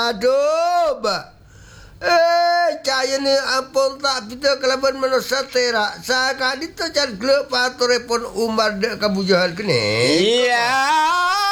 Aduh, ba. Caya ni ampun tak kita kelaban manusia terak. Saya kak itu cari gelap atau repon umar dek kabujahan kene. Iya.